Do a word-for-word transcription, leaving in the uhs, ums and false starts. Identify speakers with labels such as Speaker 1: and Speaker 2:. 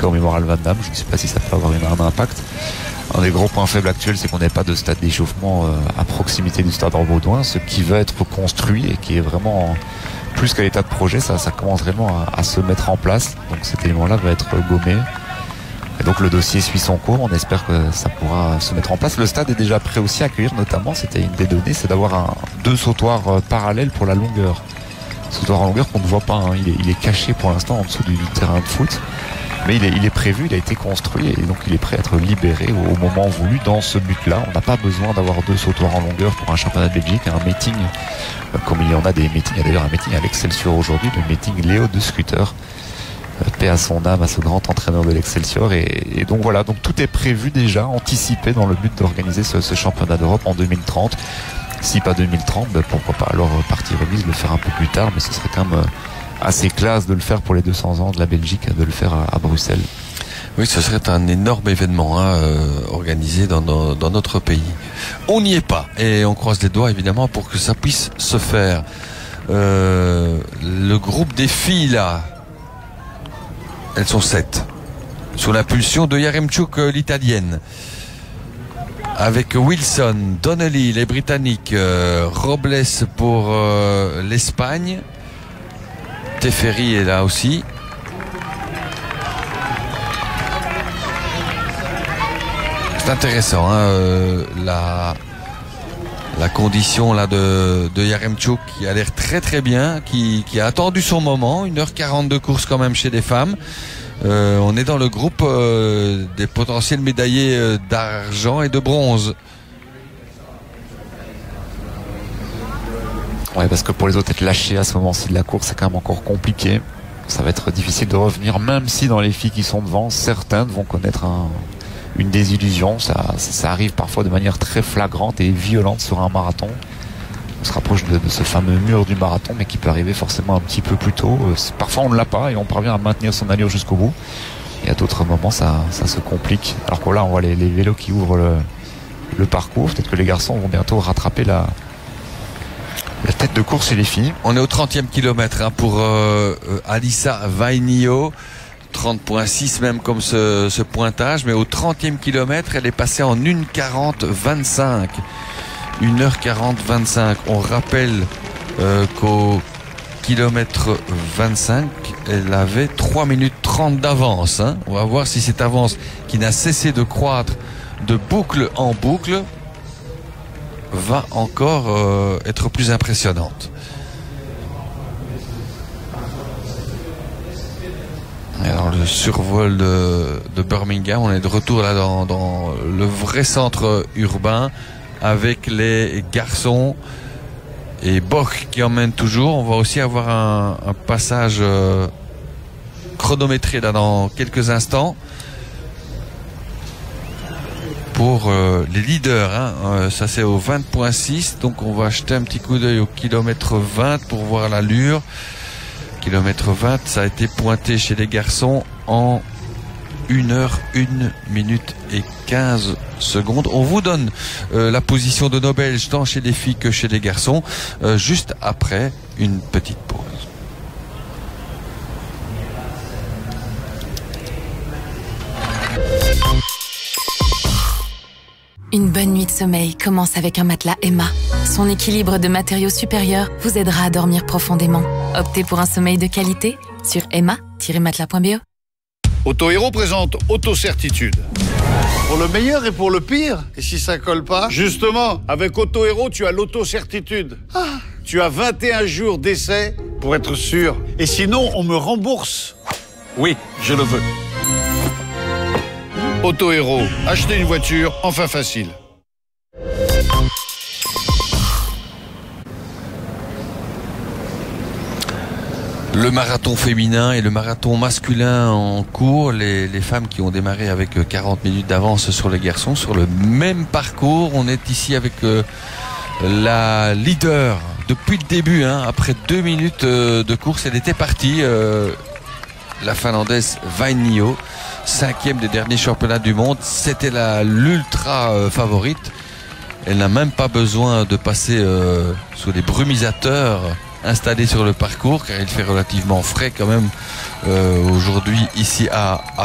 Speaker 1: au Memorial Van Damme. Je ne sais pas si ça peut avoir une, un impact. Un des gros points faibles actuels, c'est qu'on n'a pas de stade d'échauffement à proximité du stade Baudouin, ce qui va être construit et qui est vraiment plus qu'à l'état de projet. Ça, ça commence vraiment à, à se mettre en place. Donc cet élément-là va être gommé. Et donc le dossier suit son cours. On espère que ça pourra se mettre en place. Le stade est déjà prêt aussi à accueillir, notamment, c'était une des données, c'est d'avoir un, deux sautoirs parallèles pour la longueur. Sautoir en longueur qu'on ne voit pas. Hein. Il, est, il est caché pour l'instant en dessous du, du terrain de foot. Mais il est, il est prévu, il a été construit et donc il est prêt à être libéré au, au moment voulu dans ce but-là. On n'a pas besoin d'avoir deux sautoirs en longueur pour un championnat de Belgique, un meeting, comme il y en a des meetings. Il y a d'ailleurs un meeting à l'Excelsior aujourd'hui, le meeting Léo de Scuter. Paix à son âme, à ce grand entraîneur de l'Excelsior. Et, et donc voilà, donc tout est prévu déjà, anticipé dans le but d'organiser ce, ce championnat d'Europe en deux mille trente. Si pas deux mille trente, ben pourquoi pas alors partie remise, le faire un peu plus tard, mais ce serait quand même assez classe de le faire pour les deux cents ans de la Belgique, de le faire à, à Bruxelles.
Speaker 2: Oui, ce serait un énorme événement hein, euh, organisé dans, dans, dans notre pays. On n'y est pas et on croise les doigts évidemment pour que ça puisse se faire. Euh, le groupe des filles là, elles sont sept, sous l'impulsion de Yaremchuk, l'italienne, avec Wilson, Donnelly, les Britanniques, euh, Robles pour euh, l'Espagne. Teferi est là aussi. C'est intéressant, hein, euh, la, la condition là de, de Yaremchuk qui a l'air très très bien, qui, qui a attendu son moment. une heure quarante de course quand même chez les femmes. Euh, on est dans le groupe euh, des potentiels médaillés euh, d'argent et de bronze.
Speaker 1: Ouais, parce que pour les autres, être lâchés à ce moment-ci de la course, c'est quand même encore compliqué. Ça va être difficile de revenir, même si dans les filles qui sont devant, certaines vont connaître un, une désillusion. Ça, ça arrive parfois de manière très flagrante et violente sur un marathon. On se rapproche de, de ce fameux mur du marathon, mais qui peut arriver forcément un petit peu plus tôt. Parfois, on ne l'a pas et on parvient à maintenir son allure jusqu'au bout. Et à d'autres moments, ça, ça se complique. Alors que là, on voit les, les vélos qui ouvrent le, le parcours. Peut-être que les garçons vont bientôt rattraper la... la tête de course chez les filles.
Speaker 2: On est au trentième kilomètre hein, pour euh, Alissa Vainio. trente virgule six même comme ce, ce pointage. Mais au trentième kilomètre, elle est passée en une heure quarante vingt-cinq. une heure quarante vingt-cinq. On rappelle euh, qu'au kilomètre vingt-cinq, elle avait trois minutes trente d'avance. Hein. On va voir si cette avance qui n'a cessé de croître de boucle en boucle va encore euh, être plus impressionnante. Alors le survol de, de Birmingham, on est de retour là dans, dans le vrai centre urbain avec les garçons et Boch qui emmène toujours. On va aussi avoir un, un passage euh, chronométré là dans quelques instants pour euh, les leaders, hein. euh, ça c'est au vingt virgule six, donc on va jeter un petit coup d'œil au kilomètre vingt pour voir l'allure. Kilomètre vingt, ça a été pointé chez les garçons en une heure, une minute et quinze secondes. On vous donne euh, la position de nos Belges tant chez les filles que chez les garçons euh, juste après une petite pause.
Speaker 3: Une bonne nuit de sommeil commence avec un matelas Emma. Son équilibre de matériaux supérieurs vous aidera à dormir profondément. Optez pour un sommeil de qualité sur emma tiret matelas point b o.
Speaker 4: Auto-Héros présente Auto-Certitude. Pour le meilleur et pour le pire. Et si ça colle pas? Justement, avec Auto-Héros, tu as l'auto-certitude. Ah, tu as vingt et un jours d'essai pour être sûr. Et sinon, on me rembourse. Oui, je le veux. Auto-Héros, acheter une voiture, enfin facile.
Speaker 2: Le marathon féminin et le marathon masculin en cours, les, les femmes qui ont démarré avec quarante minutes d'avance sur les garçons, sur le même parcours. On est ici avec euh, la leader depuis le début, hein, après deux minutes euh, de course, elle était partie, euh, la Finlandaise Vainio, cinquième des derniers championnats du monde. C'était la l'ultra euh, favorite. Elle n'a même pas besoin de passer euh, sous les brumisateurs installés sur le parcours, car il fait relativement frais quand même euh, aujourd'hui ici à, à